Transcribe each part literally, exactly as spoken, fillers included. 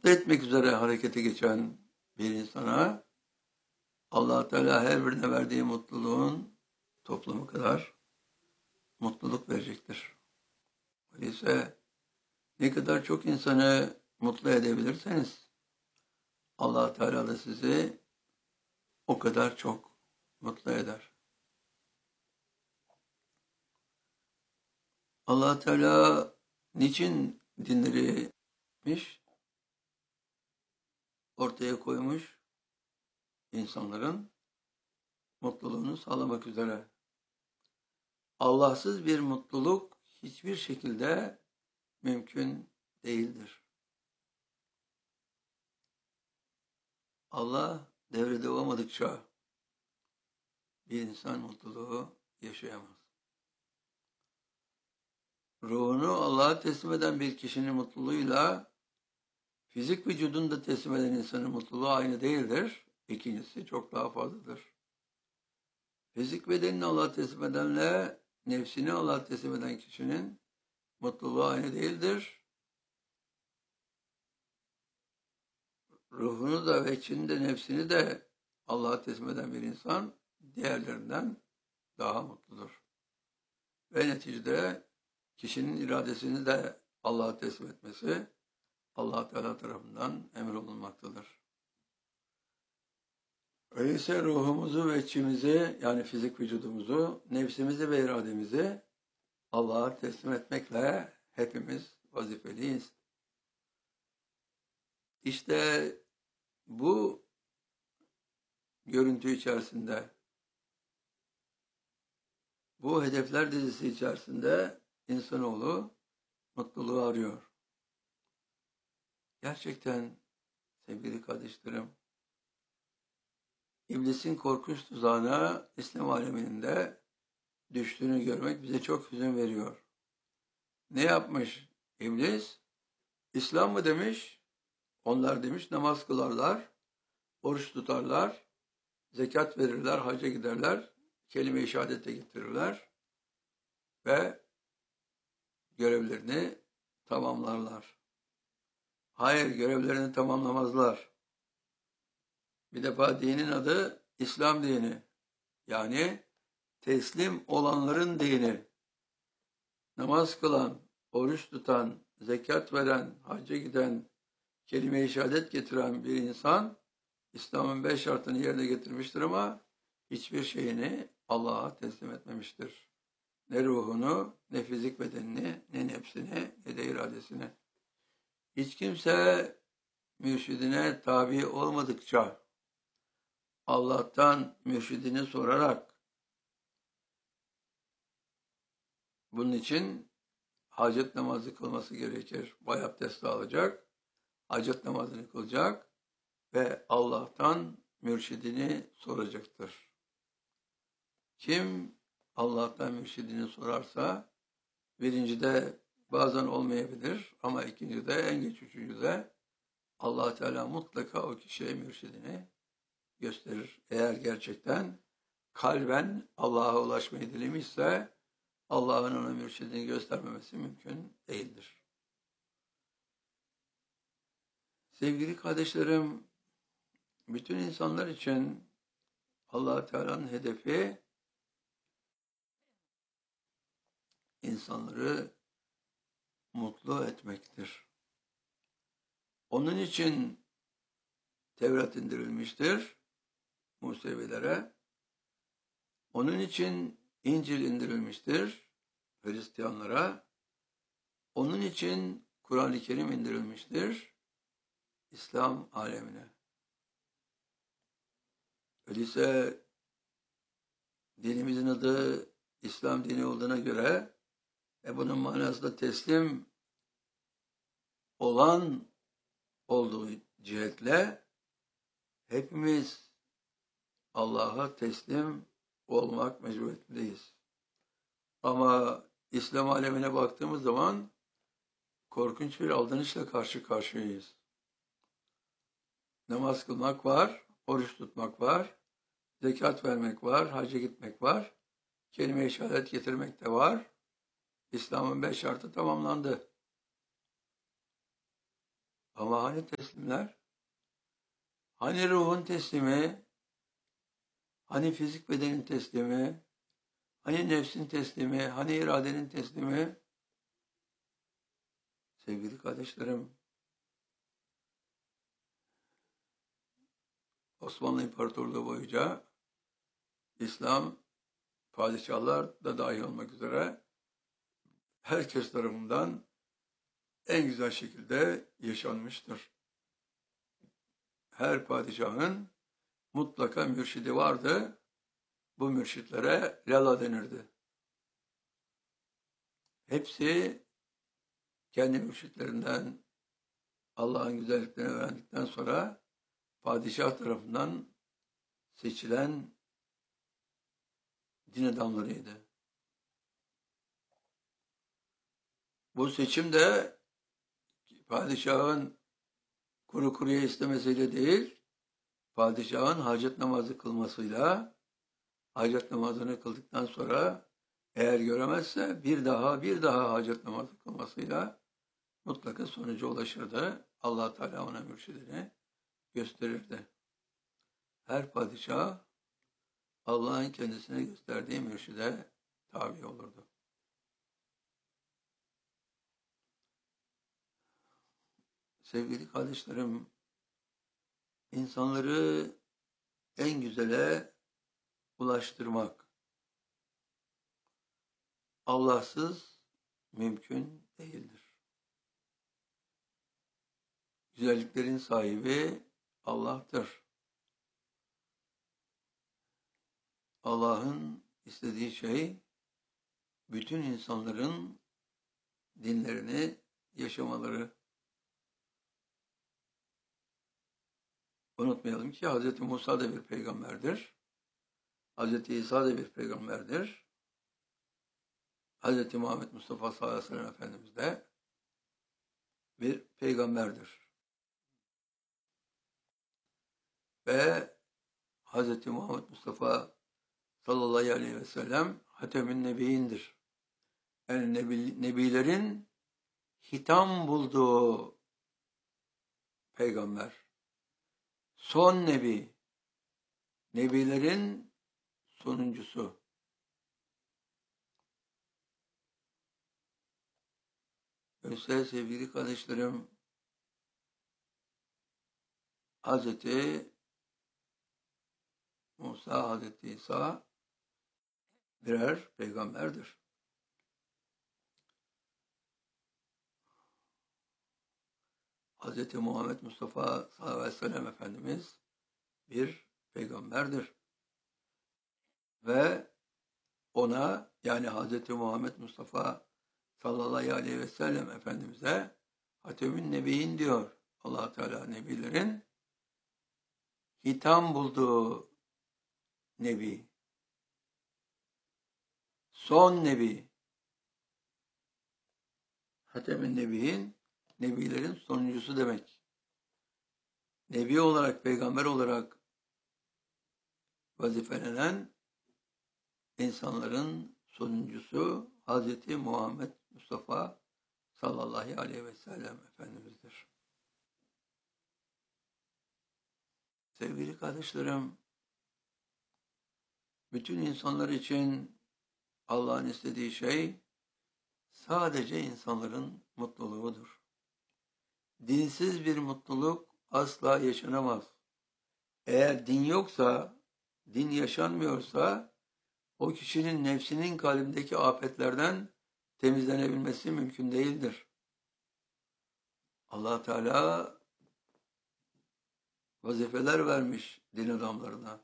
mutlu etmek üzere harekete geçen bir insana Allah Teala her birine verdiği mutluluğun toplamı kadar mutluluk verecektir. Öyleyse ne kadar çok insanı mutlu edebilirseniz Allah Teala da sizi o kadar çok mutlu eder. Allah Teala niçin dinleri ortaya koymuş? İnsanların mutluluğunu sağlamak üzere. Allahsız bir mutluluk hiçbir şekilde mümkün değildir. Allah devrede olmadıkça bir insan mutluluğu yaşayamaz. Ruhunu Allah'a teslim eden bir kişinin mutluluğuyla fizik vücudunu da teslim eden insanın mutluluğu aynı değildir. İkincisi çok daha fazladır. Fizik bedenini Allah'a teslim edenle nefsini Allah'a teslim eden kişinin mutluluğu aynı değildir. Ruhunu da ve içini de nefsini de Allah'a teslim eden bir insan diğerlerinden daha mutludur. Ve neticede kişinin iradesini de Allah'a teslim etmesi Allah Teala tarafından emrolunmaktadır. Öyleyse ruhumuzu ve içimizi, yani fizik vücudumuzu, nefsimizi ve irademizi Allah'a teslim etmekle hepimiz vazifeliyiz. İşte bu görüntü içerisinde, bu hedefler dizisi içerisinde insanoğlu mutluluğu arıyor. Gerçekten sevgili kardeşlerim, İblisin korkunç tuzağına İslam aleminde düştüğünü görmek bize çok hüzün veriyor. Ne yapmış İblis? İslam mı demiş? Onlar demiş namaz kılarlar, oruç tutarlar, zekat verirler, hacca giderler, kelime-i şehadete getirirler ve görevlerini tamamlarlar. Hayır, görevlerini tamamlamazlar. Bir defa dinin adı İslam dini. Yani teslim olanların dini. Namaz kılan, oruç tutan, zekat veren, hacca giden, kelime-i şehadet getiren bir insan İslam'ın beş şartını yerine getirmiştir ama hiçbir şeyini Allah'a teslim etmemiştir. Ne ruhunu, ne fizik bedenini, ne nefsini, ne de iradesini. Hiç kimse mürşidine tabi olmadıkça Allah'tan mürşidini sorarak bunun için hacet namazı kılması gerekir. Bay abdesti alacak, hacet namazını kılacak ve Allah'tan mürşidini soracaktır. Kim Allah'tan mürşidini sorarsa birincide bazen olmayabilir ama ikincide en geç üçüncüde Allah Teala mutlaka o kişiye mürşidini gösterir. Eğer gerçekten kalben Allah'a ulaşmayı dilemişse Allah'ın ona mürşidini göstermemesi mümkün değildir. Sevgili kardeşlerim, bütün insanlar için Allah Teala'nın hedefi insanları mutlu etmektir. Onun için Tevrat indirilmiştir Musevilere. Onun için İncil indirilmiştir Hristiyanlara. Onun için Kur'an-ı Kerim indirilmiştir İslam alemine. Öyleyse dinimizin adı İslam dini olduğuna göre e bunun manası da teslim olan olduğu cihetle hepimiz Allah'a teslim olmak mecburiyetindeyiz. Ama İslam alemine baktığımız zaman korkunç bir aldanışla karşı karşıyayız. Namaz kılmak var, oruç tutmak var, zekat vermek var, hacca gitmek var, kelime-i şehadet getirmek de var. İslam'ın beş şartı tamamlandı. Ama hani teslim teslimler? Hani ruhun teslimi? Hani fizik bedenin teslimi? Hani nefsin teslimi? Hani iradenin teslimi? Sevgili kardeşlerim, Osmanlı İmparatorluğu boyunca İslam, padişahlar da dahil olmak üzere herkes tarafından en güzel şekilde yaşanmıştır. Her padişahın mutlaka mürşidi vardı. Bu mürşitlere lala denirdi. Hepsi kendi mürşitlerinden Allah'ın güzelliklerini öğrendikten sonra padişah tarafından seçilen din adamlarıydı. Bu seçim de padişahın kuru kuruya istemesiyle değil, padişahın hacet namazı kılmasıyla, hacet namazını kıldıktan sonra eğer göremezse bir daha bir daha hacet namazı kılmasıyla mutlaka sonuca ulaşırdı. Allah Teala ona mürşidini gösterirdi. Her padişah Allah'ın kendisine gösterdiği mürşide tabi olurdu. Sevgili kardeşlerim, insanları en güzele ulaştırmak Allahsız mümkün değildir. Güzelliklerin sahibi Allah'tır. Allah'ın istediği şey bütün insanların dinlerini yaşamaları. Unutmayalım ki Hz. Musa da bir peygamberdir. Hz. İsa da bir peygamberdir. Hz. Muhammed Mustafa sallallahu aleyhi ve sellem Efendimiz de bir peygamberdir. Ve Hz. Muhammed Mustafa sallallahu aleyhi ve sellem Hatemün Nebiyindir. Yani nebi, nebilerin hitam bulduğu peygamber. Son nebi. Nebilerin sonuncusu. Öyleyse sevgili kardeşlerim, Hz. Musa, Hz. İsa birer peygamberdir. Hz. Muhammed Mustafa sallallahu aleyhi ve sellem Efendimiz bir peygamberdir. Ve ona, yani Hz. Muhammed Mustafa sallallahu aleyhi ve sellem Efendimiz'e Hatemün Nebiyyin diyor. Allah Teala nebilerin hitam bulduğu nebi. Son nebi. Hatemün Nebiyyin nebilerin sonuncusu demek. Nebi olarak, peygamber olarak vazifelenen insanların sonuncusu Hz. Muhammed Mustafa sallallahu aleyhi ve sellem Efendimiz'dir. Sevgili kardeşlerim, bütün insanlar için Allah'ın istediği şey sadece insanların mutluluğudur. Dinsiz bir mutluluk asla yaşanamaz. Eğer din yoksa, din yaşanmıyorsa, o kişinin nefsinin kalbindeki afetlerden temizlenebilmesi mümkün değildir. Allah Teala vazifeler vermiş din adamlarına.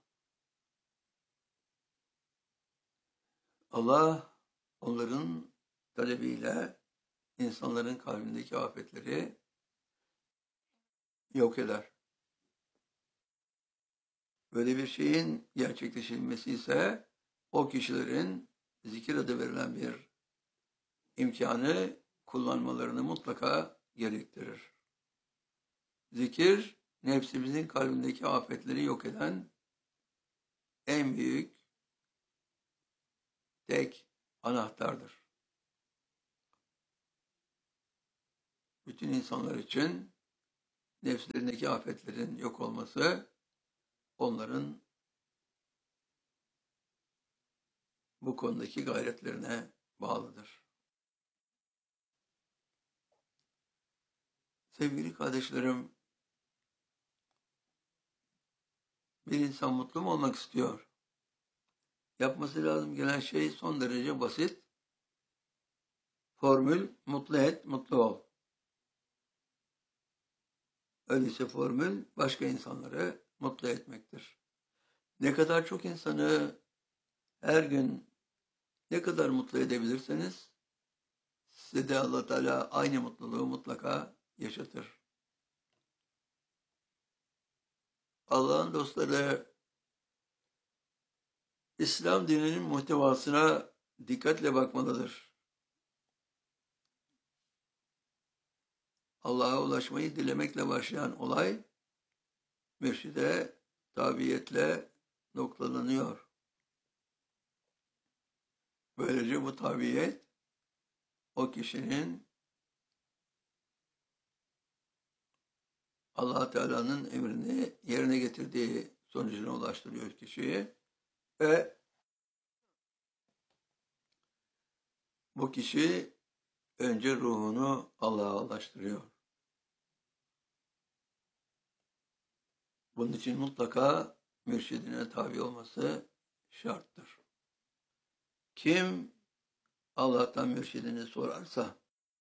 Allah onların talebiyle insanların kalbindeki afetleri yok eder. Böyle bir şeyin gerçekleşilmesi ise o kişilerin zikir adı verilen bir imkanı kullanmalarını mutlaka gerektirir. Zikir, nefsimizin kalbindeki afetleri yok eden en büyük tek anahtardır. Bütün insanlar için nefslerindeki afetlerin yok olması onların bu konudaki gayretlerine bağlıdır. Sevgili kardeşlerim, bir insan mutlu mu olmak istiyor? Yapması lazım gelen şey son derece basit. Formül, mutlu et, mutlu ol. Öyleyse formül başka insanları mutlu etmektir. Ne kadar çok insanı her gün ne kadar mutlu edebilirseniz size de Allah Teala aynı mutluluğu mutlaka yaşatır. Allah'ın dostları, İslam dininin muhtevasına dikkatle bakmalıdır. Allah'a ulaşmayı dilemekle başlayan olay, mürşide tabiiyetle noktalanıyor. Böylece bu tabiiyet, o kişinin Allah Teala'nın emrini yerine getirdiği sonucuna ulaştırıyor kişiyi ve bu kişi önce ruhunu Allah'a ulaştırıyor. Bunun için mutlaka mürşidine tabi olması şarttır. Kim Allah'tan mürşidini sorarsa,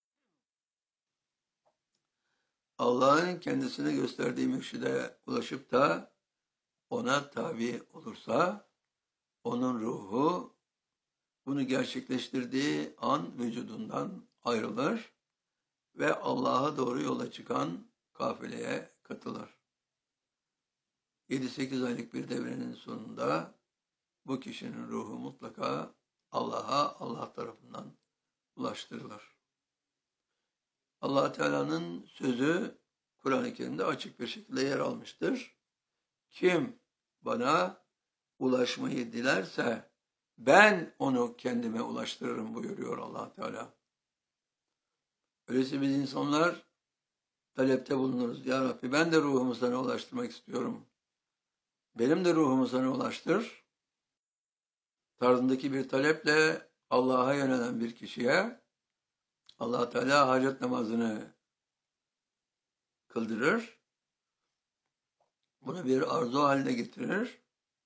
Allah'ın kendisine gösterdiği mürşide ulaşıp da ona tabi olursa, onun ruhu bunu gerçekleştirdiği an vücudundan ayrılır ve Allah'a doğru yola çıkan kafileye katılır. yedi sekiz aylık bir devrenin sonunda bu kişinin ruhu mutlaka Allah'a, Allah tarafından ulaştırılır. Allah Teala'nın sözü Kur'an-ı Kerim'de açık bir şekilde yer almıştır. Kim bana ulaşmayı dilerse ben onu kendime ulaştırırım buyuruyor Allah Teala. Öyleyse biz insanlar talepte bulunuruz. Ya Rabbi ben de ruhumu sana ulaştırmak istiyorum. Benim de ruhumu sana ulaştır. Tarzındaki bir taleple Allah'a yönelen bir kişiye Allah Teala hacet namazını kıldırır. Bunu bir arzu haline getirir.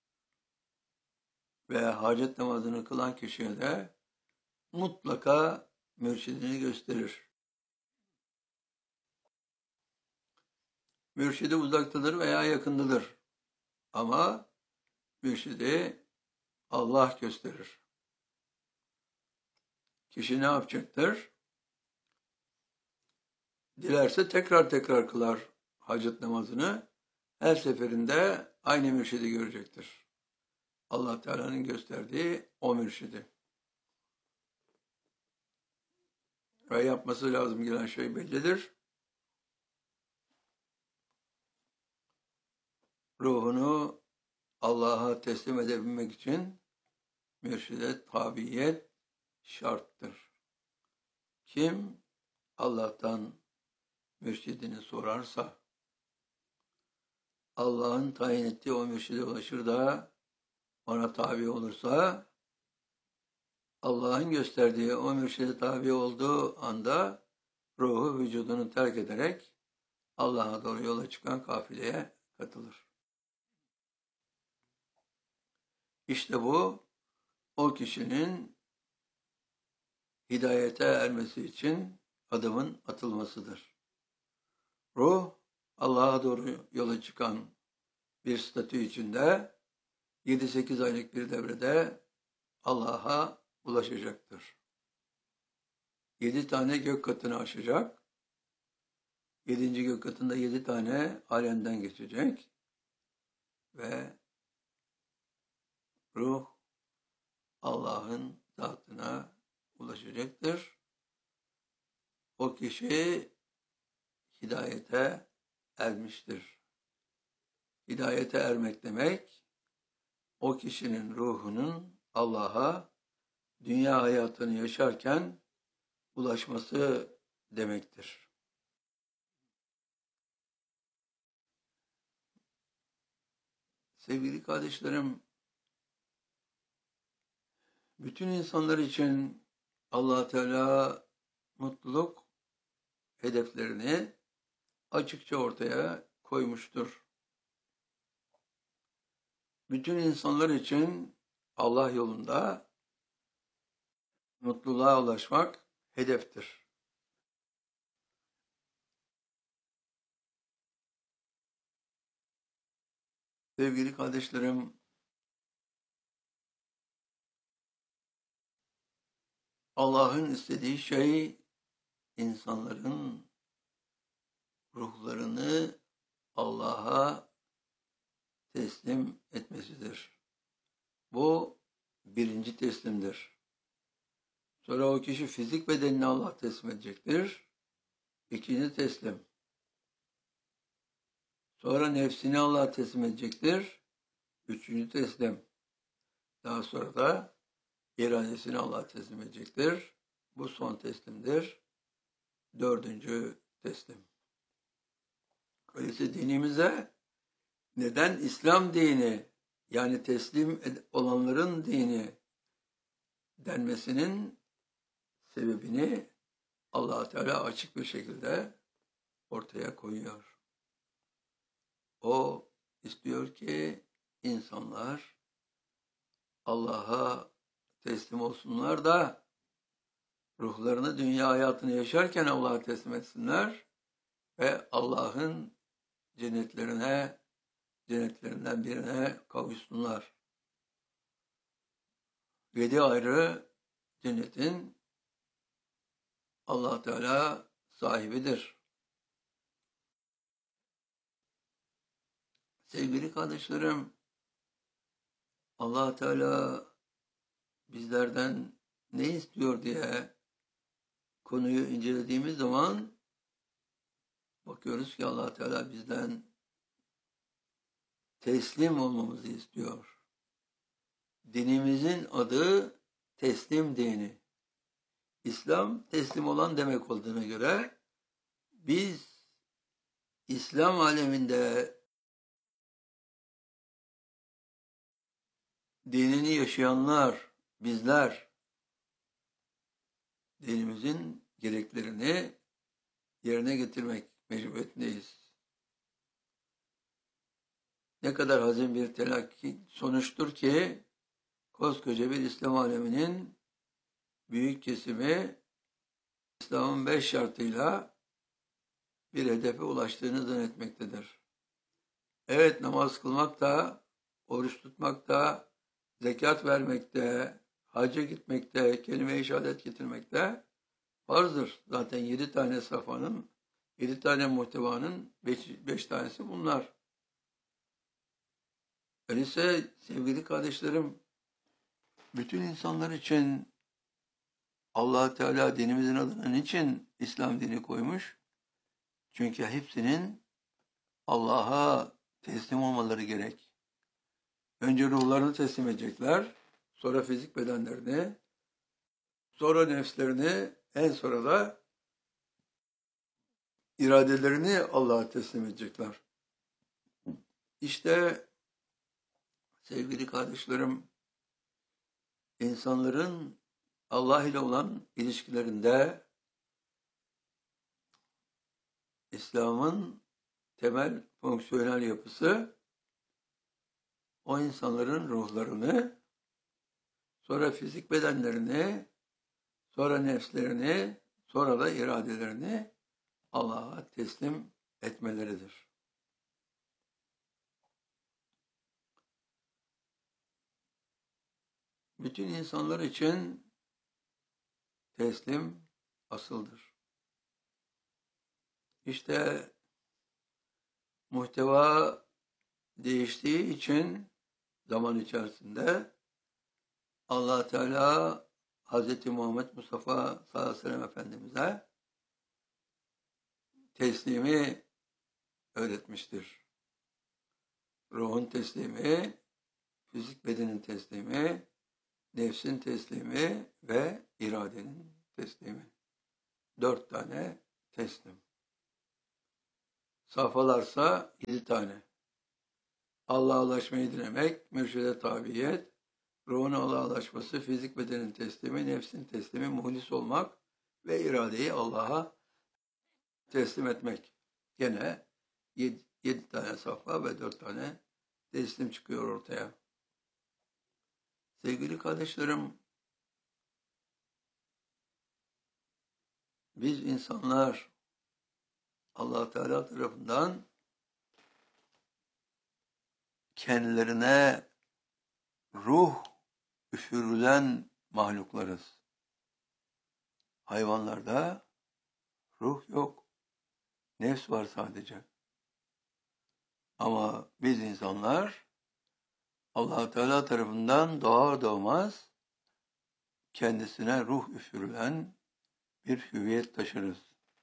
Ve hacet namazını kılan kişiye de mutlaka mürşidini gösterir. Mürşidi uzaktadır veya yakındadır. Ama mürşidi Allah gösterir. Kişi ne yapacaktır? Dilerse tekrar tekrar kılar hacet namazını. Her seferinde aynı mürşidi görecektir. Allah Teala'nın gösterdiği o mürşidi. Ve yapması lazım gelen şey bellidir. Ruhunu Allah'a teslim edebilmek için mürşide tabiyet şarttır. Kim Allah'tan mürşidini sorarsa, Allah'ın tayin ettiği o mürşide ulaşır da ona tabi olursa, Allah'ın gösterdiği o mürşide tabi olduğu anda ruhu vücudunu terk ederek Allah'a doğru yola çıkan kafileye katılır. İşte bu o kişinin hidayete ermesi için adımın atılmasıdır. Ruh Allah'a doğru yola çıkan bir statü içinde yedi sekiz aylık bir devrede Allah'a ulaşacaktır. Yedi tane gök katını aşacak. Yedinci gök katında yedi tane alemden geçecek. Ve ruh Allah'ın zatına ulaşacaktır. O kişi hidayete ermiştir. Hidayete ermek demek, o kişinin ruhunun Allah'a dünya hayatını yaşarken ulaşması demektir. Sevgili kardeşlerim, bütün insanlar için Allah Teala mutluluk hedeflerini açıkça ortaya koymuştur. Bütün insanlar için Allah yolunda mutluluğa ulaşmak hedeftir. Sevgili kardeşlerim, Allah'ın istediği şey insanların ruhlarını Allah'a teslim etmesidir. Bu birinci teslimdir. Sonra o kişi fizik bedenini Allah'a teslim edecektir. İkinci teslim. Sonra nefsini Allah'a teslim edecektir. Üçüncü teslim. Daha sonra da iradesini Allah'a teslim edecektir. Bu son teslimdir. Dördüncü teslim. Öyleyse dinimize neden İslam dini, yani teslim olanların dini denmesinin sebebini Allah Teala açık bir şekilde ortaya koyuyor. O istiyor ki insanlar Allah'a teslim olsunlar da ruhlarını dünya hayatını yaşarken Allah'a teslim etsinler ve Allah'ın cennetlerine, cennetlerinden birine kavuşsunlar. Yedi ayrı cennetin Allah Teala sahibidir. Sevgili kardeşlerim, Allah Teala bizlerden ne istiyor diye konuyu incelediğimiz zaman bakıyoruz ki Allah Teala bizden teslim olmamızı istiyor. Dinimizin adı teslim dini. İslam teslim olan demek olduğuna göre biz İslam aleminde dinini yaşayanlar, bizler dinimizin gereklerini yerine getirmek mecburiyetindeyiz. Ne kadar hazin bir telakki sonuçtur ki koskoca bir İslam aleminin büyük kesimi İslam'ın beş şartıyla bir hedefe ulaştığını zannetmektedir. Evet, namaz kılmak da, oruç tutmak da, zekat vermekte, hacca gitmekte, kelime-i şehadet getirmekte farzdır. Zaten yedi tane safhanın, yedi tane muhtevanın beş, beş tanesi bunlar. Öyleyse sevgili kardeşlerim, bütün insanlar için Allah Teala dinimizin adına niçin İslam dini koymuş? Çünkü hepsinin Allah'a teslim olmaları gerek. Önce ruhlarını teslim edecekler, sonra fizik bedenlerini, sonra nefslerini, en sonra da iradelerini Allah'a teslim edecekler. İşte sevgili kardeşlerim, insanların Allah ile olan ilişkilerinde İslam'ın temel fonksiyonel yapısı o insanların ruhlarını, sonra fizik bedenlerini, sonra nefslerini, sonra da iradelerini Allah'a teslim etmeleridir. Bütün insanlar için teslim asıldır. İşte muhteva değiştiği için zaman içerisinde Allah Teala Hz. Muhammed Mustafa sallallahu aleyhi ve sellem Efendimiz'e teslimi öğretmiştir. Ruhun teslimi, fizik bedenin teslimi, nefsin teslimi ve iradenin teslimi. Dört tane teslim. Safhalarsa yedi tane. Allah'a ulaşmayı dilemek, mürşide tabiyet, ruhun Allah'a ulaşması, fizik bedenin teslimi, nefsin teslimi, muhlis olmak ve iradeyi Allah'a teslim etmek. Gene yedi, yedi tane safha ve dört tane teslim çıkıyor ortaya. Sevgili kardeşlerim, biz insanlar Allah Teala tarafından kendilerine ruh üfürülen mahluklarız. Hayvanlarda ruh yok. Nefs var sadece. Ama biz insanlar Allah Teala tarafından doğar doğmaz kendisine ruh üfürülen bir hüviyet taşırız.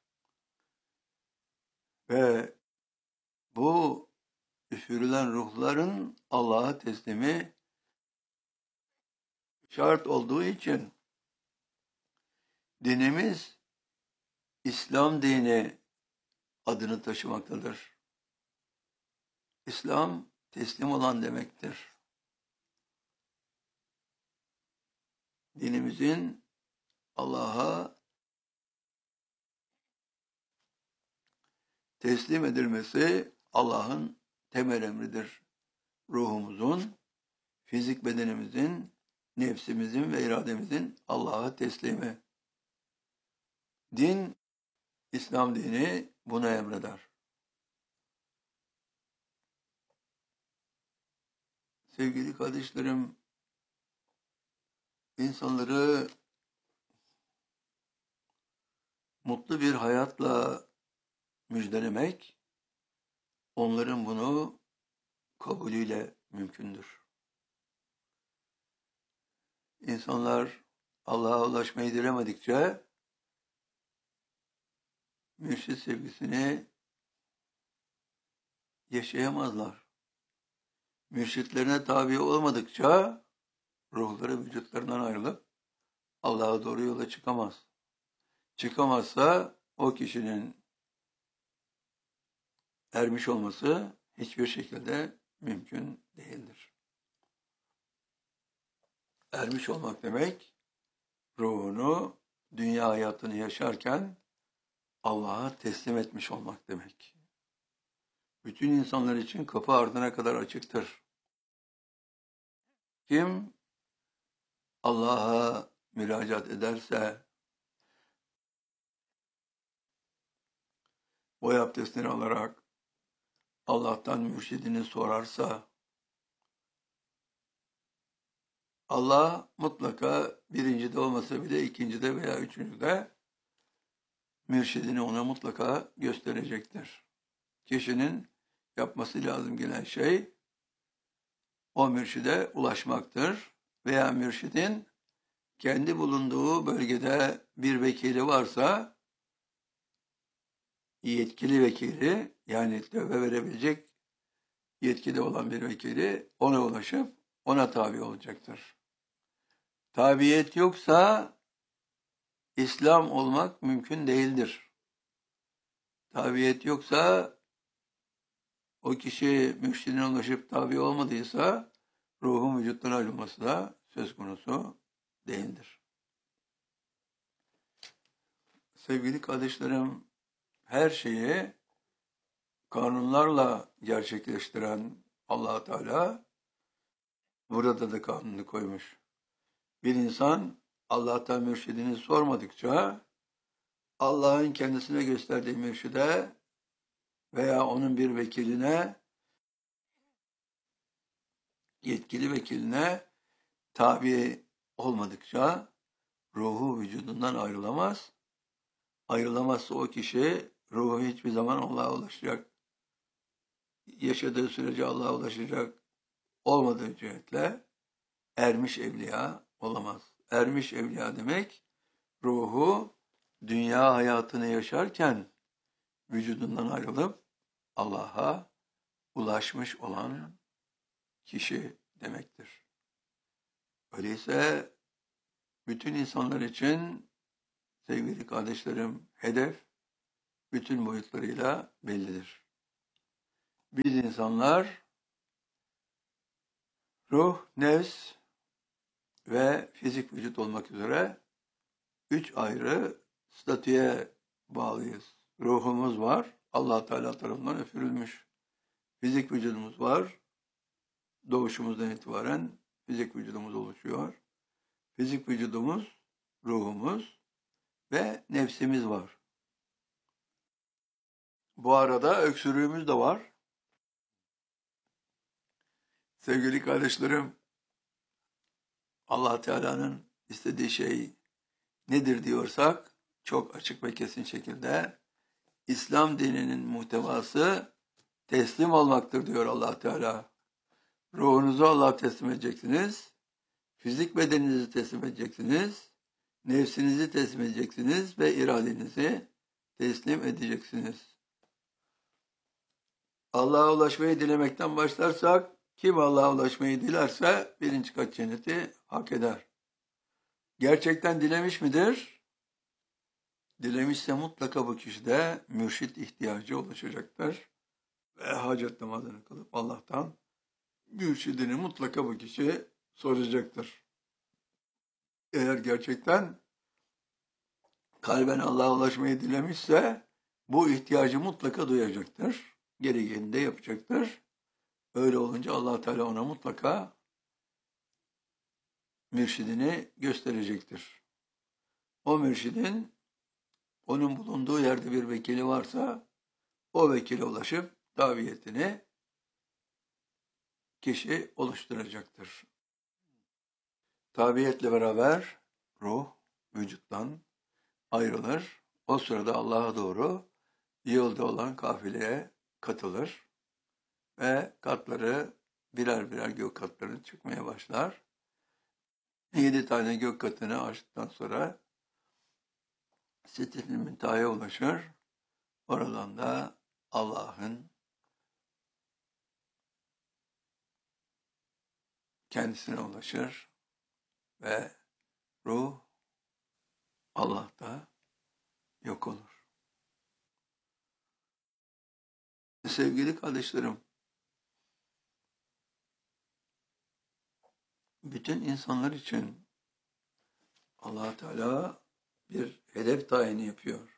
Ve bu üfürülen ruhların Allah'a teslimi şart olduğu için dinimiz İslam dini adını taşımaktadır. İslam teslim olan demektir. Dinimizin Allah'a teslim edilmesi Allah'ın temel emridir. Ruhumuzun, fizik bedenimizin, nefsimizin ve irademizin Allah'a teslimi. Din, İslam dini bunu emreder. Sevgili kardeşlerim, insanları mutlu bir hayatla müjdelemek, onların bunu kabulüyle mümkündür. İnsanlar Allah'a ulaşmayı dilemedikçe mürşid sevgisini yaşayamazlar. Mürşitlerine tabi olmadıkça ruhları vücutlarından ayrılıp Allah'a doğru yola çıkamaz. Çıkamazsa o kişinin ermiş olması hiçbir şekilde mümkün değildir. Ermiş olmak demek, ruhunu, dünya hayatını yaşarken Allah'a teslim etmiş olmak demek. Bütün insanlar için kapı ardına kadar açıktır. Kim Allah'a müracaat ederse, boy abdestini alarak Allah'tan mürşidini sorarsa, Allah mutlaka birincide olmasa bile ikincide veya üçüncüde mürşidini ona mutlaka gösterecektir. Kişinin yapması lazım gelen şey o mürşide ulaşmaktır veya mürşidin kendi bulunduğu bölgede bir vekili varsa yetkili vekili, yani tövbe verebilecek yetkili olan bir vekili ona ulaşıp ona tabi olacaktır. Tabiyet yoksa İslam olmak mümkün değildir. Tabiyet yoksa o kişi mürşidine ulaşıp tabi olmadıysa ruhun vücuttan ayrılması da söz konusu değildir. Sevgili kardeşlerim, her şeyi kanunlarla gerçekleştiren Allah Teala burada da kanunu koymuş. Bir insan Allah'tan mürşidini sormadıkça Allah'ın kendisine gösterdiği mürşide veya onun bir vekiline, yetkili vekiline tabi olmadıkça ruhu vücudundan ayrılamaz. Ayrılamazsa o kişi ruhu hiçbir zaman Allah'a ulaşacak. Yaşadığı sürece Allah'a ulaşacak olmadığı cihetle ermiş evliya olamaz. Ermiş evliya demek ruhu dünya hayatını yaşarken vücudundan ayrılıp Allah'a ulaşmış olan kişi demektir. Öyleyse bütün insanlar için sevgili kardeşlerim hedef bütün boyutlarıyla bellidir. Biz insanlar Ruh, nefs ve fizik vücut olmak üzere üç ayrı statüye bağlıyız. Ruhumuz var, Allah Teala tarafından üfürülmüş. Fizik vücudumuz var, doğuşumuzdan itibaren fizik vücudumuz oluşuyor. Fizik vücudumuz, ruhumuz ve nefsimiz var. Bu arada öksürüğümüz de var. Sevgili kardeşlerim, Allah Teala'nın istediği şey nedir diyorsak, çok açık ve kesin şekilde İslam dininin muhtevası teslim olmaktır diyor Allah Teala. Ruhunuzu Allah'a teslim edeceksiniz, fizik bedeninizi teslim edeceksiniz, nefsinizi teslim edeceksiniz ve iradenizi teslim edeceksiniz. Allah'a ulaşmayı dilemekten başlarsak, kim Allah'a ulaşmayı dilerse birinci kat cenneti hak eder. Gerçekten dilemiş midir? Dilemişse mutlaka bu kişide mürşit ihtiyacı oluşacaktır. Ve hacet namazını kılıp Allah'tan mürşidini mutlaka bu kişi soracaktır. Eğer gerçekten kalben Allah'a ulaşmayı dilemişse bu ihtiyacı mutlaka duyacaktır. Gereğini de yapacaktır. Öyle olunca Allah Teala ona mutlaka mürşidini gösterecektir. O mürşidin onun bulunduğu yerde bir vekili varsa o vekile ulaşıp daviyetini kişi oluşturacaktır. Tabiyetle beraber ruh vücuttan ayrılır. O sırada Allah'a doğru yolda olan kafileye katılır ve katları birer birer gök katları çıkmaya başlar. Yedi tane gök katını aştıktan sonra Sidret-i Münteha'ya ulaşır. Oradan da Allah'ın kendisine ulaşır ve ruh Allah'ta yok olur. Sevgili kardeşlerim, bütün insanlar için Allah Teala bir hedef tayini yapıyor.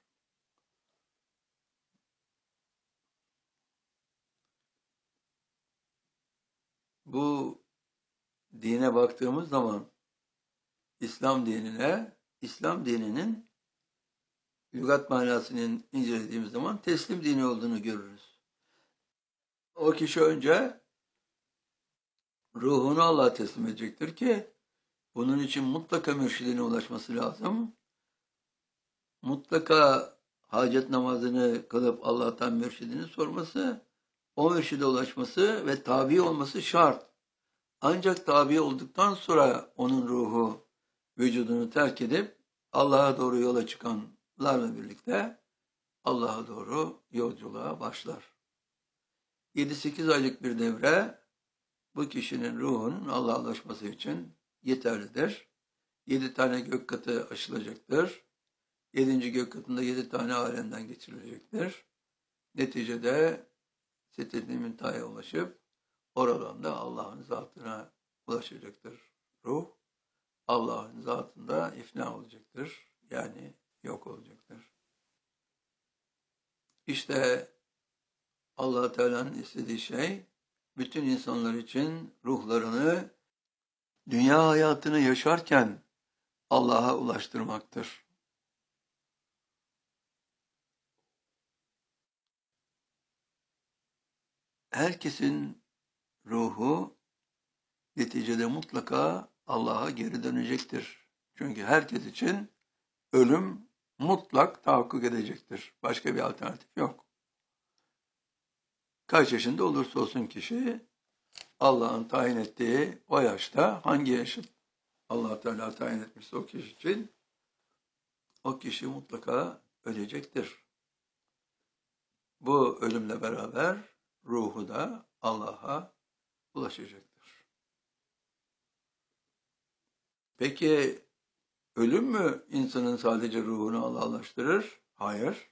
Bu dine baktığımız zaman İslam dinine, İslam dininin lügat manasını incelediğimiz zaman teslim dini olduğunu görürüz. O kişi önce ruhunu Allah'a teslim edecektir ki bunun için mutlaka mürşidine ulaşması lazım. Mutlaka hacet namazını kılıp Allah'tan mürşidini sorması, o mürşide ulaşması ve tabi olması şart. Ancak tabi olduktan sonra onun ruhu vücudunu terk edip Allah'a doğru yola çıkanlarla birlikte Allah'a doğru yolculuğa başlar. yedi sekiz aylık bir devre bu kişinin ruhunun Allah'a ulaşması için yeterlidir. Yedi tane gök katı aşılacaktır. Yedinci gök katında yedi tane alemden geçirilecektir. Neticede Sidret-i Münteha'ya ulaşıp oradan da Allah'ın zatına ulaşacaktır ruh. Allah'ın zatında ifna olacaktır. Yani yok olacaktır. İşte Allah Teala'nın istediği şey bütün insanlar için ruhlarını dünya hayatını yaşarken Allah'a ulaştırmaktır. Herkesin ruhu neticede mutlaka Allah'a geri dönecektir. Çünkü herkes için ölüm mutlak tahakkuk edecektir. Başka bir alternatif yok. Kaç yaşında olursa olsun kişi Allah'ın tayin ettiği o yaşta hangi yaşın Allah Teala tayin etmişse o kişi için o kişi mutlaka ölecektir. Bu ölümle beraber ruhu da Allah'a ulaşacaktır. Peki ölüm mü insanın sadece ruhunu Allah'a ulaştırır? Hayır.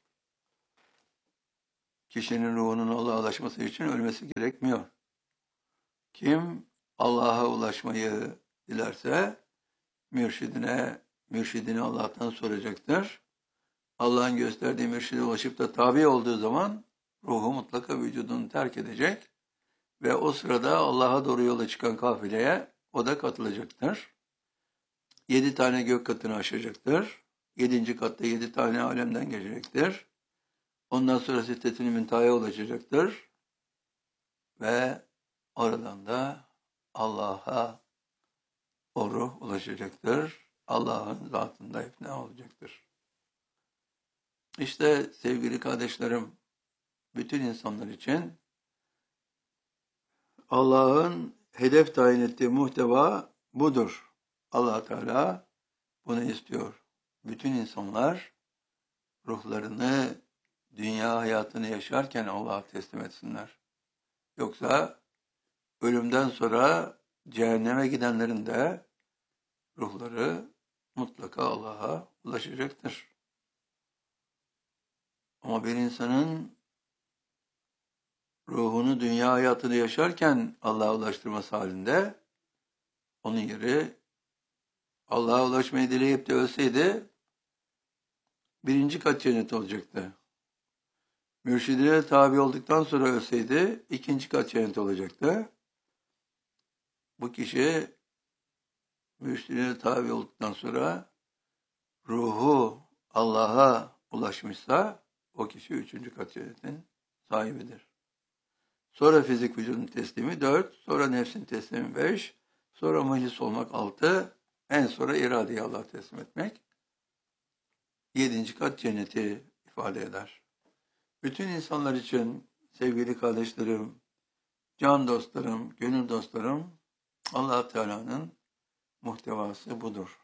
Kişinin ruhunun Allah'a ulaşması için ölmesi gerekmiyor. Kim Allah'a ulaşmayı dilerse mürşidine, mürşidini Allah'tan soracaktır. Allah'ın gösterdiği mürşide ulaşıp da tabi olduğu zaman ruhu mutlaka vücudunu terk edecek ve o sırada Allah'a doğru yola çıkan kafileye o da katılacaktır. Yedi tane gök katını aşacaktır. Yedinci katta yedi tane alemden geçecektir. Ondan sonra Siddet-i Münteha'ya ulaşacaktır. Ve oradan da Allah'a o ruh ulaşacaktır. Allah'ın zatında ifna olacaktır. İşte sevgili kardeşlerim, bütün insanlar için Allah'ın hedef tayin ettiği muhteva budur. Allah Teala bunu istiyor. Bütün insanlar ruhlarını, dünya hayatını yaşarken Allah'a teslim etsinler. Yoksa ölümden sonra cehenneme gidenlerin de ruhları mutlaka Allah'a ulaşacaktır. Ama bir insanın ruhunu dünya hayatını yaşarken Allah'a ulaştırması halinde onun yeri Allah'a ulaşmayı dileyip de ölseydi birinci kat cennet olacaktı. Mürşidine tabi olduktan sonra ölseydi ikinci kat cennet olacaktı. Bu kişi mürşidine tabi olduktan sonra ruhu Allah'a ulaşmışsa o kişi üçüncü kat cennetin sahibidir. Sonra fizik vücudun teslimi dört, sonra nefsin teslimi beş, sonra meclis olmak altı, en sonra iradeyi Allah'a teslim etmek yedinci kat cenneti ifade eder. Bütün insanlar için sevgili kardeşlerim, can dostlarım, gönül dostlarım, Allah Teala'nın muhtevası budur.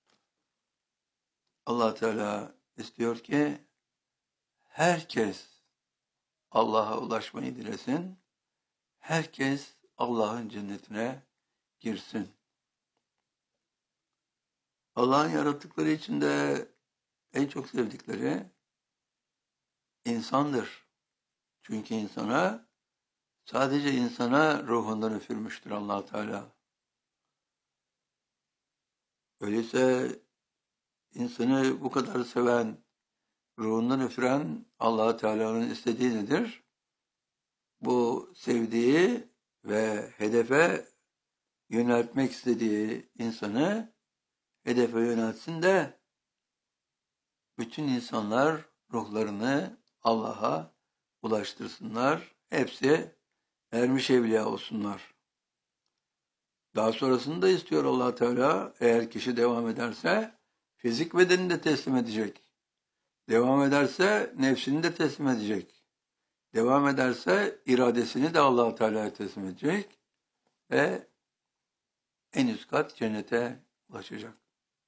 Allah Teala istiyor ki herkes Allah'a ulaşmayı dilesin, herkes Allah'ın cennetine girsin. Allah'ın yarattıkları içinde en çok sevdikleri insandır. Çünkü insana, sadece insana ruhundan üfürmüştür Allah Teala. Öyleyse insanı bu kadar seven, ruhundan üfüren Allah Teala'nın istediği nedir? Bu sevdiği ve hedefe yöneltmek istediği insanı hedefe yöneltsin de bütün insanlar ruhlarını Allah'a ulaştırsınlar. Hepsi ermiş evliya olsunlar. Daha sonrasını da istiyor Allah Teala. Eğer kişi devam ederse fizik bedenini de teslim edecek. Devam ederse nefsini de teslim edecek. Devam ederse iradesini de Allah Teala'ya teslim edecek ve en üst kat cennete ulaşacak.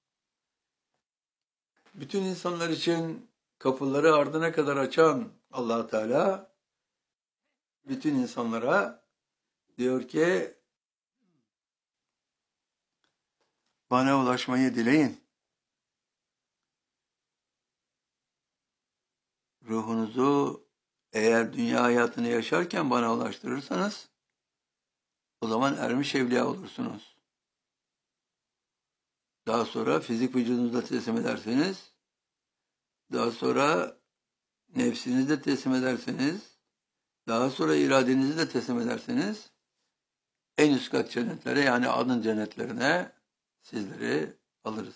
Bütün insanlar için kapıları ardına kadar açan Allah Teala bütün insanlara diyor ki bana ulaşmayı dileyin. Ruhunuzu eğer dünya hayatını yaşarken bana ulaştırırsanız o zaman ermiş evliya olursunuz. Daha sonra fizik vücudunuzu da teslim ederseniz, daha sonra nefsinizi de teslim ederseniz, daha sonra iradenizi de teslim ederseniz en üst kat cennetlere yani adın cennetlerine sizleri alırız.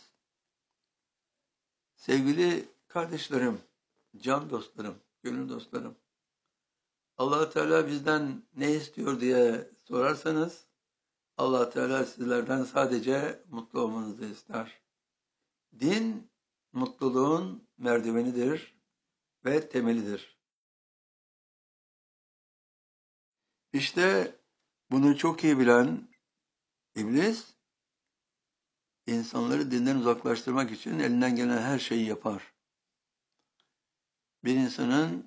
Sevgili kardeşlerim, can dostlarım, gönül dostlarım, Allah Teala bizden ne istiyor diye sorarsanız Allah Teala sizlerden sadece mutlu olmanızı ister. Din mutluluğun merdivenidir ve temelidir. İşte bunu çok iyi bilen İblis insanları dinden uzaklaştırmak için elinden gelen her şeyi yapar. Bir insanın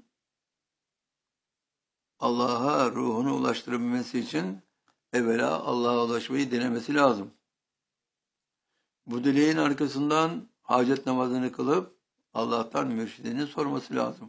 Allah'a ruhunu ulaştırabilmesi için evvela Allah'a ulaşmayı denemesi lazım. Bu dileğin arkasından hacet namazını kılıp Allah'tan mürşidini sorması lazım.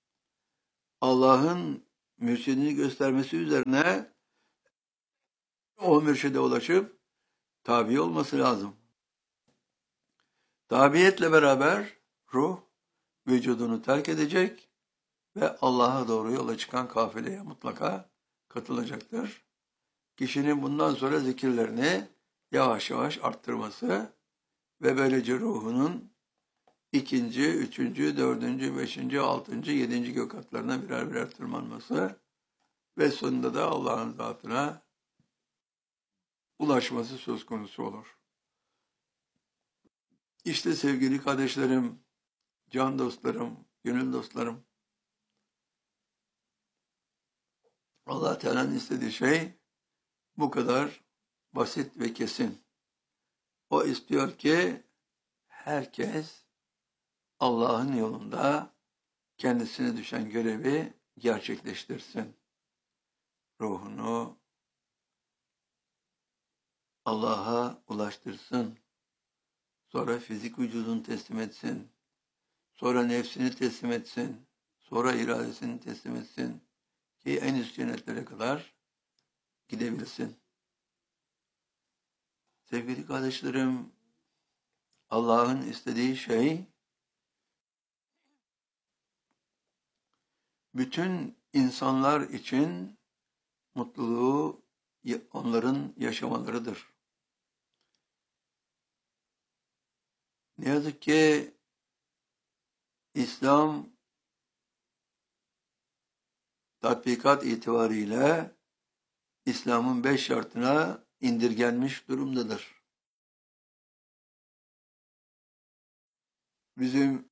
Allah'ın mürşidini göstermesi üzerine o mürşide ulaşıp tabi olması lazım. Tabiyetle beraber ruh vücudunu terk edecek ve Allah'a doğru yola çıkan kafileye mutlaka katılacaktır. Kişinin bundan sonra zikirlerini yavaş yavaş arttırması ve böylece ruhunun ikinci, üçüncü, dördüncü, beşinci, altıncı, yedinci gök katlarına birer birer tırmanması ve sonunda da Allah'ın zatına ulaşması söz konusu olur. İşte sevgili kardeşlerim, can dostlarım, gönül dostlarım, Allah Teala'nın istediği şey bu kadar basit ve kesin. O istiyor ki herkes Allah'ın yolunda kendisine düşen görevi gerçekleştirsin. Ruhunu Allah'a ulaştırsın. Sonra fizik vücudunu teslim etsin. Sonra nefsini teslim etsin. Sonra iradesini teslim etsin. Ki en üst cennetlere kadar gidebilsin. Sevgili kardeşlerim, Allah'ın istediği şey bütün insanlar için mutluluğu onların yaşamalarıdır. Ne yazık ki İslam tatbikat itibariyle İslam'ın beş şartına indirgenmiş durumdadır. Bizim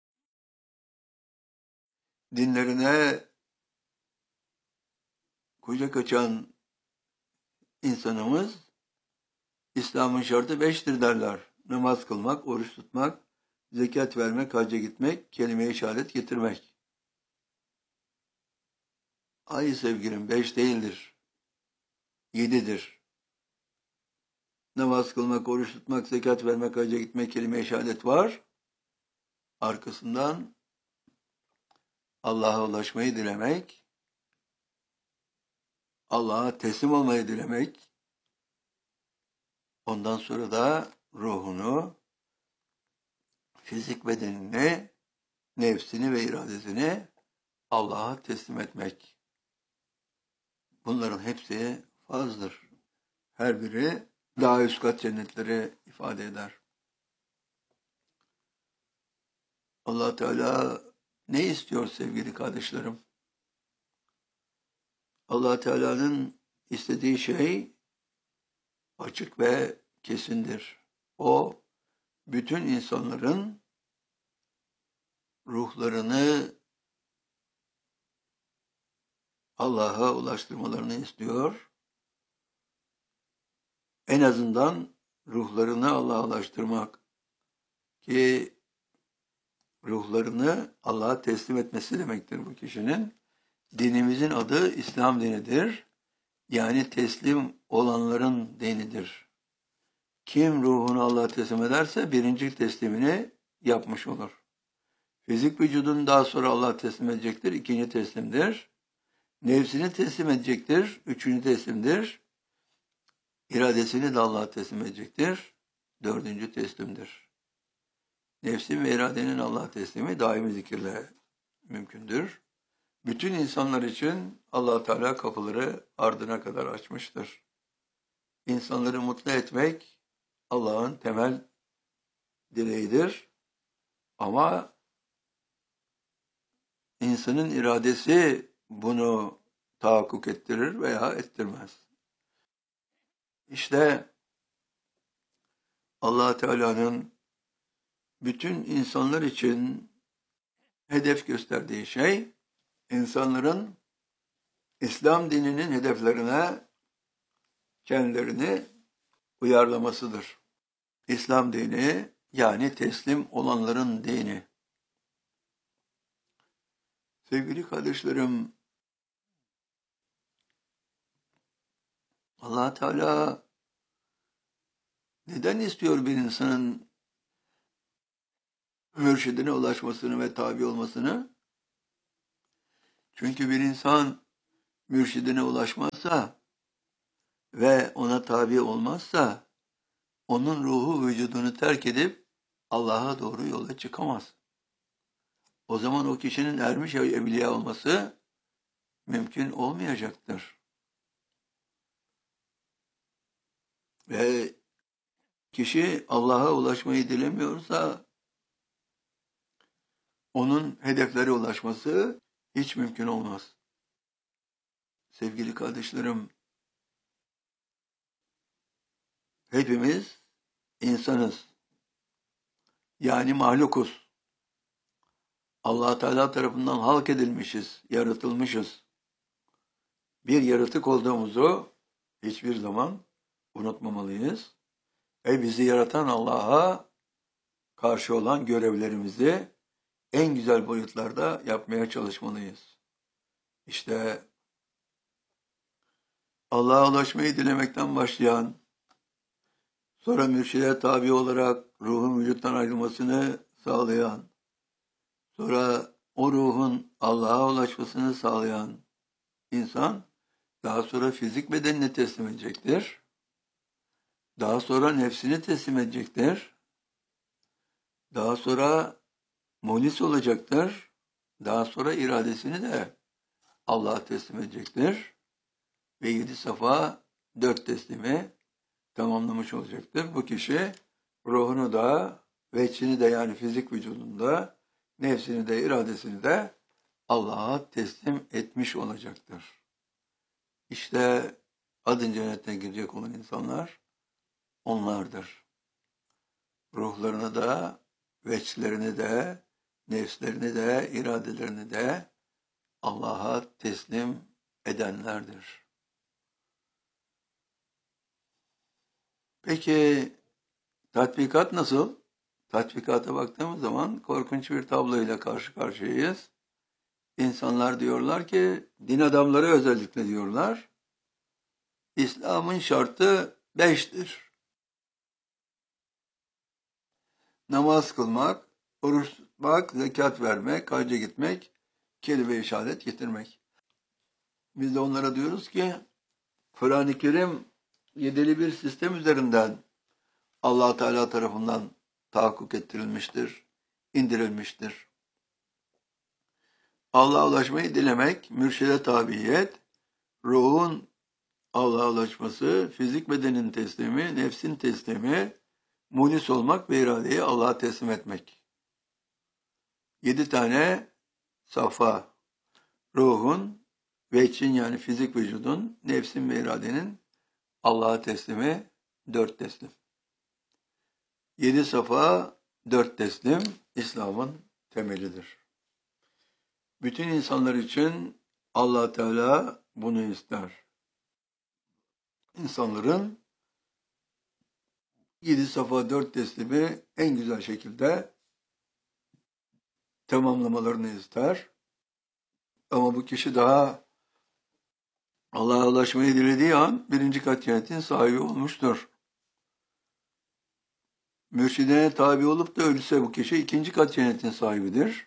dinlerine kucak açan insanımız İslam'ın şartı beştir derler. Namaz kılmak, oruç tutmak, zekat vermek, hacca gitmek, kelime-i şehadet getirmek. Ay sevgilim, beş değildir. Yedidir. Namaz kılmak, oruç tutmak, zekat vermek, hacca gitmek, kelime-i şehadet var. Arkasından Allah'a ulaşmayı dilemek, Allah'a teslim olmayı dilemek, ondan sonra da ruhunu, fizik bedenini, nefsini ve iradesini Allah'a teslim etmek. Bunların hepsi farzdır. Her biri daha üst kat cennetleri ifade eder. Allah Teala ne istiyor sevgili kardeşlerim? Allah Teala'nın istediği şey açık ve kesindir. O bütün insanların ruhlarını Allah'a ulaştırmalarını istiyor. En azından ruhlarını Allah'a ulaştırmak ki ruhlarını Allah'a teslim etmesi demektir bu kişinin. Dinimizin adı İslam dinidir. Yani teslim olanların dinidir. Kim ruhunu Allah'a teslim ederse birinci teslimini yapmış olur. Fizik vücudunu daha sonra Allah'a teslim edecektir. İkinci teslimdir. Nefsini teslim edecektir. Üçüncü teslimdir. İradesini de Allah'a teslim edecektir. Dördüncü teslimdir. Nefsin ve iradenin Allah'a teslimi daimi zikirle mümkündür. Bütün insanlar için Allah Teala kapıları ardına kadar açmıştır. İnsanları mutlu etmek Allah'ın temel dileğidir. Ama insanın iradesi bunu tahakkuk ettirir veya ettirmez. İşte Allah Teala'nın bütün insanlar için hedef gösterdiği şey, insanların İslam dininin hedeflerine kendilerini uyarlamasıdır. İslam dini yani teslim olanların dini. Sevgili kardeşlerim, Allah Teala neden istiyor bir insanın mürşidine ulaşmasını ve tabi olmasını? Çünkü bir insan mürşidine ulaşmazsa ve ona tabi olmazsa onun ruhu vücudunu terk edip Allah'a doğru yola çıkamaz. O zaman o kişinin ermiş evliya olması mümkün olmayacaktır. Ve kişi Allah'a ulaşmayı dilemiyorsa onun hedeflere ulaşması hiç mümkün olmaz. Sevgili kardeşlerim, hepimiz insanız. Yani mahlukuz. Allah Teala tarafından halk edilmişiz, yaratılmışız. Bir yaratık olduğumuzu hiçbir zaman unutmamalıyız. Ve bizi yaratan Allah'a karşı olan görevlerimizi en güzel boyutlarda yapmaya çalışmalıyız. İşte Allah'a ulaşmayı dilemekten başlayan, sonra mürşide tabi olarak ruhun vücuttan ayrılmasını sağlayan, sonra o ruhun Allah'a ulaşmasını sağlayan insan, daha sonra fizik bedenini teslim edecektir. Daha sonra nefsini teslim edecektir. Daha sonra muhlis olacaktır. Daha sonra iradesini de Allah'a teslim edecektir. Ve yedi safa dört teslimi tamamlamış olacaktır. Bu kişi ruhunu da, veçhini de yani fizik vücudunda, nefsini de, iradesini de Allah'a teslim etmiş olacaktır. İşte adın cennetine girecek olan insanlar onlardır. Ruhlarını da, veçhlerini de, nefslerini de, iradelerini de Allah'a teslim edenlerdir. Peki tatbikat nasıl? Tatbikata baktığımız zaman korkunç bir tabloyla karşı karşıyayız. İnsanlar diyorlar ki, din adamları özellikle diyorlar, İslam'ın şartı beştir. Namaz kılmak, oruç tutmak, zekat vermek, hacca gitmek, kelime-i şehadet getirmek. Biz de onlara diyoruz ki, Kur'an-ı Kerim yedili bir sistem üzerinden Allah Teala tarafından tahakkuk ettirilmiştir, indirilmiştir. Allah'a ulaşmayı dilemek, mürşide tabiyet, ruhun Allah'a ulaşması, fizik bedenin teslimi, nefsin teslimi, muhlis olmak ve iradeyi Allah'a teslim etmek. Yedi tane safa, ruhun, veçhin yani fizik vücudun, nefsin ve iradenin Allah'a teslimi, dört teslim. Yedi safa, dört teslim, İslam'ın temelidir. Bütün insanlar için Allah Teala bunu ister. İnsanların yedi safa, dört teslimi en güzel şekilde tamamlamalarını ister. Ama bu kişi daha Allah'a ulaşmayı dilediği an birinci kat cennetin sahibi olmuştur. Mürşidine tabi olup da ölürse bu kişi ikinci kat cennetin sahibidir.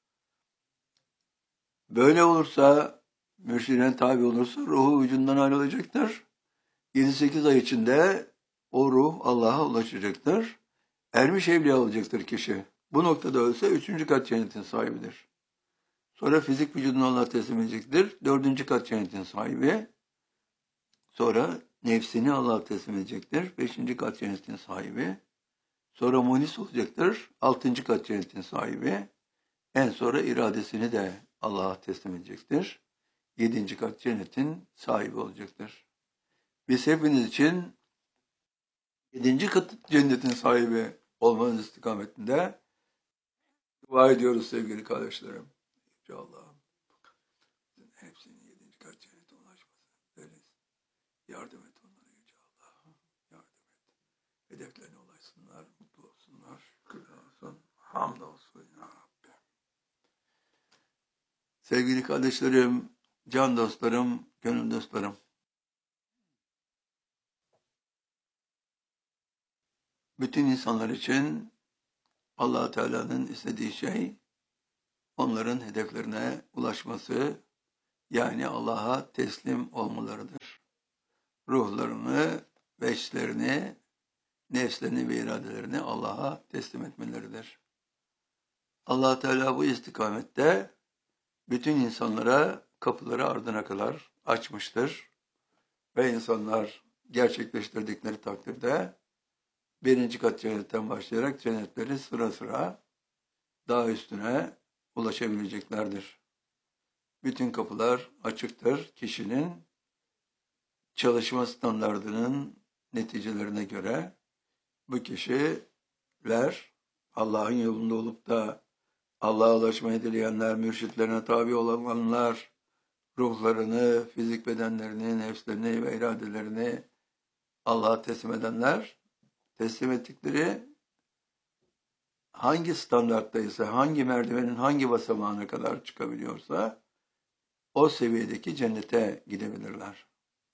Böyle olursa, mürşidine tabi olursa ruhu vücudundan ayrılacaktır. yedi sekiz ay içinde o ruh Allah'a ulaşacaktır. Ermiş evliya olacaktır kişi. Bu noktada ölse üçüncü kat cennetin sahibidir. Sonra fizik vücudunu Allah'a teslim edecektir. Dördüncü kat cennetin sahibi. Sonra nefsini Allah'a teslim edecektir. Beşinci kat cennetin sahibi. Sonra muhlis olacaktır. Altıncı kat cennetin sahibi. En sonra iradesini de Allah'a teslim edecektir. Yedinci kat cennetin sahibi olacaktır. Biz hepiniz için yedinci kat cennetin sahibi olmanız istikametinde dua ediyoruz sevgili kardeşlerim. Yüce Allah'ım hepsinin yedinci kat cennete ulaşmasını yardım et onlara Yüce Allah'ım. Yardım et. Hedeflerine ulaşsınlar, mutlu olsunlar. Şükürler olsun. Hamdolsun ya Rabbi. Sevgili kardeşlerim, can dostlarım, gönül dostlarım. Bütün insanlar için Allah Teala'nın istediği şey onların hedeflerine ulaşması, yani Allah'a teslim olmalarıdır. ruhlarını, veçlerini, nefslerini ve iradelerini Allah'a teslim etmeleridir. Allah Teala bu istikamette bütün insanlara kapıları ardına kadar açmıştır. Ve insanlar gerçekleştirdikleri takdirde birinci kat cennetten başlayarak cennetleri sıra sıra daha üstüne ulaşabileceklerdir. Bütün kapılar açıktır. Kişinin çalışma standardının neticelerine göre bu kişiler Allah'ın yolunda olup da Allah'a ulaşmayı dileyenler, mürşitlerine tabi olanlar, ruhlarını, fizik bedenlerini, nefslerini ve iradelerini Allah'a teslim edenler, teslim ettikleri hangi standarttaysa, hangi merdivenin hangi basamağına kadar çıkabiliyorsa o seviyedeki cennete gidebilirler.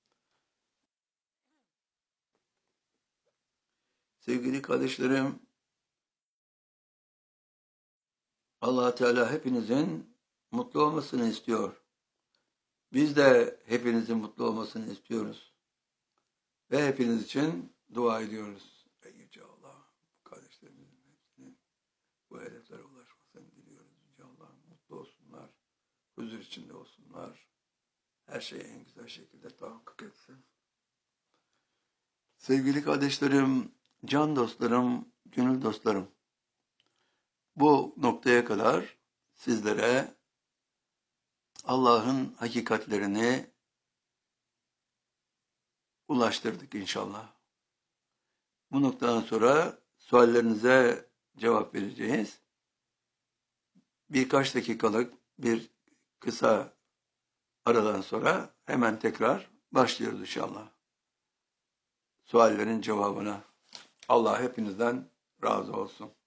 Sevgili kardeşlerim, Allah Teala hepinizin mutlu olmasını istiyor. Biz de hepinizin mutlu olmasını istiyoruz. Ve hepiniz için dua ediyoruz. Ey Yüce Allah, kardeşlerimizin hepsinin bu hedeflere ulaşmasını diliyoruz. Yüce Allah mutlu olsunlar, huzur içinde olsunlar. Her şeyi en güzel şekilde tahakkuk etsin. Sevgili kardeşlerim, can dostlarım, gönül dostlarım, bu noktaya kadar sizlere Allah'ın hakikatlerini ulaştırdık inşallah. Bu noktadan sonra suallerinize cevap vereceğiz. Birkaç dakikalık bir kısa aradan sonra hemen tekrar başlıyoruz inşallah. Suallerin cevabına. Allah hepinizden razı olsun.